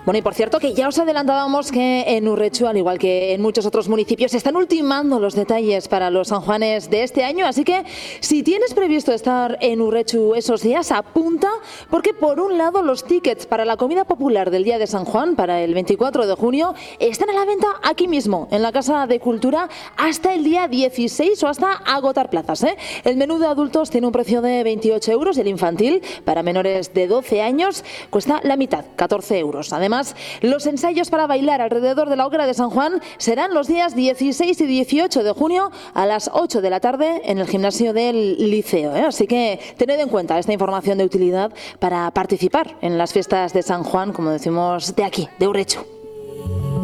Bueno, y por cierto que ya os adelantábamos que en Urretxu, al igual que en muchos otros municipios, se están ultimando los detalles para los San Juanes de este año, así que si tienes previsto estar en Urretxu esos días, apunta, porque por un lado los tickets para la comida popular del Día de San Juan, para el 24 de junio, están a la venta aquí mismo, en la Casa de Cultura, hasta el día 16 o hasta agotar plazas, ¿eh? El menú de adultos tiene un precio de 28 euros y el infantil, para menores de 12 años, cuesta la mitad, 14 euros. Además, los ensayos para bailar alrededor de la Hoguera de San Juan serán los días 16 y 18 de junio a las 8 de la tarde en el gimnasio del Liceo, ¿eh? Así que tened en cuenta esta información de utilidad para participar en las fiestas de San Juan, como decimos, de aquí, de Urretxu.